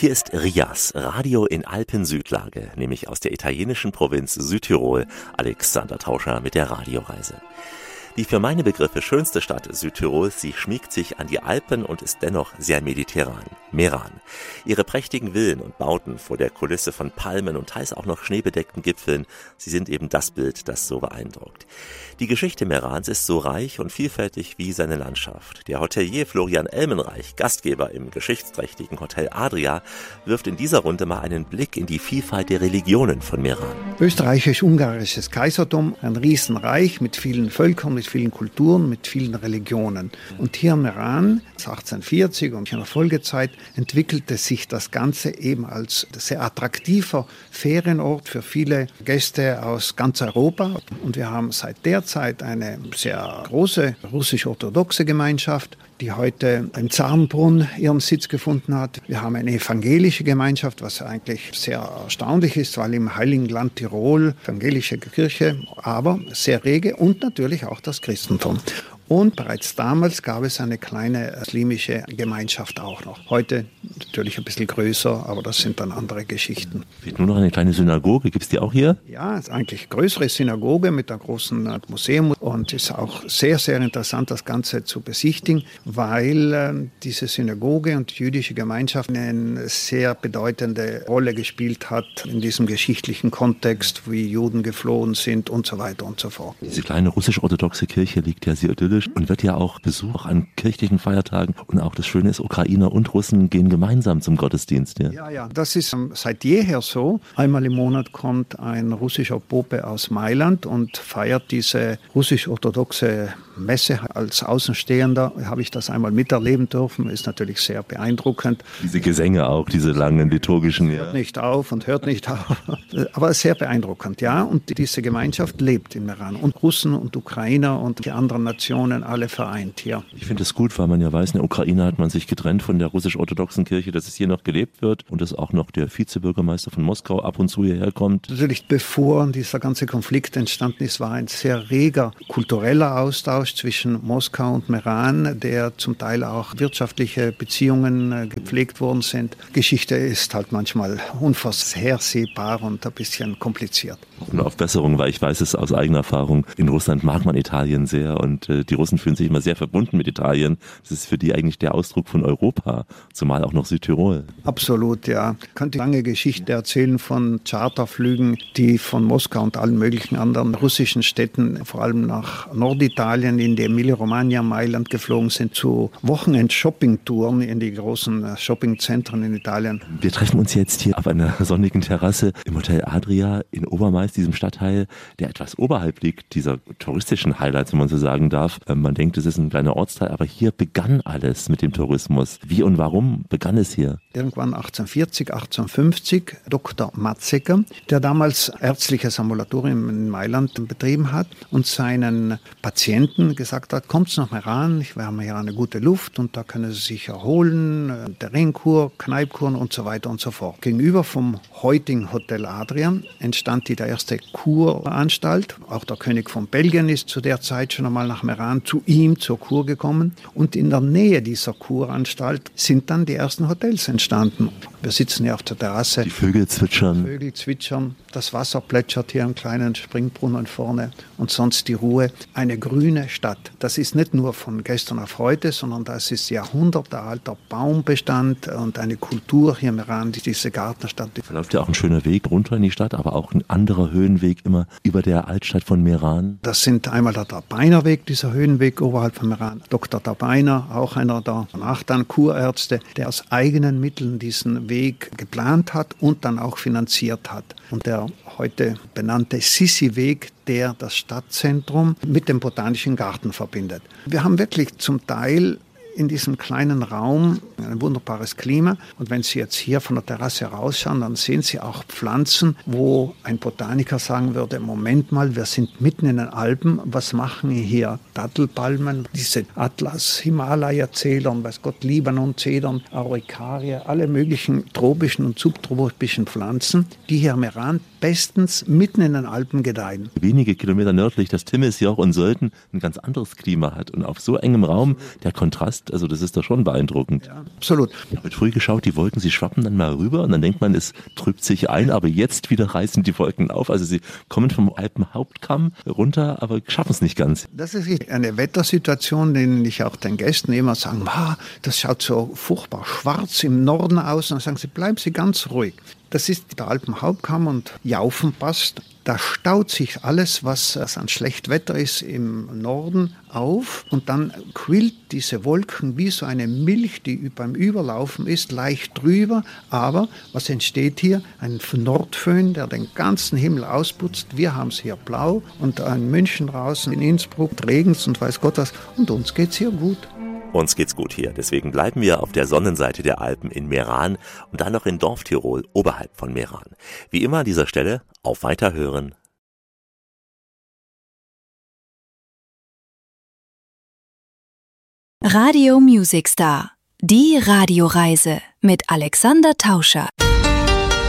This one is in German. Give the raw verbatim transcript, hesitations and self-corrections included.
Hier ist Rias, Radio in Alpensüdlage, nämlich aus der italienischen Provinz Südtirol. Alexander Tauscher mit der Radioreise. Die für meine Begriffe schönste Stadt Südtirols, sie schmiegt sich an die Alpen und ist dennoch sehr mediterran. Meran. Ihre prächtigen Villen und Bauten vor der Kulisse von Palmen und teils auch noch schneebedeckten Gipfeln, sie sind eben das Bild, das so beeindruckt. Die Geschichte Merans ist so reich und vielfältig wie seine Landschaft. Der Hotelier Florian Elmenreich, Gastgeber im geschichtsträchtigen Hotel Adria, wirft in dieser Runde mal einen Blick in die Vielfalt der Religionen von Meran. Österreichisch-Ungarisches Kaisertum, ein Riesenreich mit vielen Völkern, mit vielen Kulturen, mit vielen Religionen. Und hier in Meran, achtzehnhundertvierzig und in der Folgezeit, entwickelte sich das Ganze eben als sehr attraktiver Ferienort für viele Gäste aus ganz Europa. Und wir haben seit der Zeit eine sehr große russisch-orthodoxe Gemeinschaft, die heute im Zarenbrunn ihren Sitz gefunden hat. Wir haben eine evangelische Gemeinschaft, was eigentlich sehr erstaunlich ist, weil im Heiligen Land Tirol evangelische Kirche, aber sehr rege und natürlich auch das Christentum. Und bereits damals gab es eine kleine muslimische Gemeinschaft auch noch. Heute natürlich ein bisschen größer, aber das sind dann andere Geschichten. Fehlt nur noch eine kleine Synagoge, gibt es die auch hier? Ja, es ist eigentlich eine größere Synagoge mit einem großen Museum und es ist auch sehr, sehr interessant, das Ganze zu besichtigen, weil äh, diese Synagoge und die jüdische Gemeinschaft eine sehr bedeutende Rolle gespielt hat in diesem geschichtlichen Kontext, wie Juden geflohen sind und so weiter und so fort. Diese kleine russisch-orthodoxe Kirche liegt ja sehr idyllisch und wird ja auch besucht an kirchlichen Feiertagen. Und auch das Schöne ist, Ukrainer und Russen gehen gemeinsam zum Gottesdienst. Ja, ja, ja, das ist seit jeher so. Einmal im Monat kommt ein russischer Pope aus Mailand und feiert diese russisch-orthodoxe Messe. Als Außenstehender habe ich das einmal miterleben dürfen. Ist natürlich sehr beeindruckend. Diese Gesänge auch, diese langen liturgischen. Ja. Hört nicht auf und hört nicht auf. Aber sehr beeindruckend, ja. Und diese Gemeinschaft lebt in Meran. Und Russen und Ukrainer und die anderen Nationen alle vereint hier. Ich finde es gut, weil man ja weiß, in der Ukraine hat man sich getrennt von der russisch-orthodoxen Kirche, dass es hier noch gelebt wird und dass auch noch der Vizebürgermeister von Moskau ab und zu hierher kommt. Natürlich, bevor dieser ganze Konflikt entstanden ist, war ein sehr reger kultureller Austausch zwischen Moskau und Meran, der zum Teil auch wirtschaftliche Beziehungen gepflegt worden sind. Geschichte ist halt manchmal unvorhersehbar und ein bisschen kompliziert. Und auf Besserung, weil ich weiß es aus eigener Erfahrung, in Russland mag man Italien sehr und äh, die Russen fühlen sich immer sehr verbunden mit Italien. Das ist für die eigentlich der Ausdruck von Europa, zumal auch noch Südtirol. Absolut, ja. Ich kann die lange Geschichte erzählen von Charterflügen, die von Moskau und allen möglichen anderen russischen Städten, vor allem nach Norditalien, in die Emilia-Romagna, Mailand geflogen sind, zu Wochenend-Shopping-Touren in die großen Shoppingzentren in Italien. Wir treffen uns jetzt hier auf einer sonnigen Terrasse im Hotel Adria in Obermais, diesem Stadtteil, der etwas oberhalb liegt, dieser touristischen Highlights, wenn man so sagen darf. Man denkt, es ist ein kleiner Ortsteil, aber hier begann alles mit dem Tourismus. Wie und warum begann es hier? Irgendwann achtzehnhundertvierzig, achtzehnhundertfünfzig, Doktor Matzeker, der damals ärztliches Ambulatorium in Mailand betrieben hat und seinen Patienten gesagt hat, kommt nach Meran, wir haben hier eine gute Luft und da können Sie sich erholen, Terrainkur, Kneipkuren und so weiter und so fort. Gegenüber vom heutigen Hotel Adria entstand die erste Kuranstalt. Auch der König von Belgien ist zu der Zeit schon einmal nach Meran zu ihm zur Kur gekommen. Und in der Nähe dieser Kuranstalt sind dann die ersten Hotels entstanden. Wir sitzen hier auf der Terrasse. Die Vögel zwitschern. Die Vögel zwitschern. Das Wasser plätschert hier im kleinen Springbrunnen vorne. Und sonst die Ruhe. Eine grüne Stadt. Das ist nicht nur von gestern auf heute, sondern das ist jahrhundertealter Baumbestand und eine Kultur hier im Meran, diese Gartenstadt. Da verläuft ja auch ein schöner Weg runter in die Stadt, aber auch ein anderer Höhenweg immer über der Altstadt von Meran. Das sind einmal der Dabeinerweg, dieser Höhenweg oberhalb von Meran. Doktor Dabeiner, auch einer der acht Kurärzte, der aus eigenen Mitteln diesen Weg geplant hat und dann auch finanziert hat. Und der heute benannte Sissi-Weg, der das Stadtzentrum mit dem Botanischen Garten verbindet. Wir haben wirklich zum Teil in diesem kleinen Raum ein wunderbares Klima. Und wenn Sie jetzt hier von der Terrasse rausschauen, dann sehen Sie auch Pflanzen, wo ein Botaniker sagen würde, Moment mal, wir sind mitten in den Alpen, was machen hier Dattelpalmen, diese Atlas-Himalaya-Zedern, weiß Gott, Libanon-Zedern, Araucaria, alle möglichen tropischen und subtropischen Pflanzen, die hier im Meran bestens mitten in den Alpen gedeihen. Wenige Kilometer nördlich das Timesjoch und Sölden ein ganz anderes Klima hat und auf so engem Raum der Kontrast Luft. Also das ist doch schon beeindruckend. Ja, absolut. Ich habe früh geschaut, die Wolken, sie schwappen dann mal rüber und dann denkt man, es trübt sich ein, aber jetzt wieder reißen die Wolken auf. Also sie kommen vom Alpenhauptkamm runter, aber schaffen es nicht ganz. Das ist eine Wettersituation, die ich auch den Gästen immer sage, ah, das schaut so furchtbar schwarz im Norden aus. Und dann sagen sie, bleiben Sie ganz ruhig. Das ist der Alpenhauptkamm und Jaufenpass. Da staut sich alles, was an Schlechtwetter ist im Norden, auf und dann quillt diese Wolken wie so eine Milch, die beim Überlaufen ist, leicht drüber. Aber was entsteht hier? Ein Nordföhn, der den ganzen Himmel ausputzt. Wir haben es hier blau und in München draußen, in Innsbruck regnet es und weiß Gott was. Und uns geht es hier gut. Uns geht's gut hier, deswegen bleiben wir auf der Sonnenseite der Alpen in Meran und dann noch in Dorftirol oberhalb von Meran. Wie immer an dieser Stelle auf Weiterhören. Radio Music Star, die Radioreise mit Alexander Tauscher.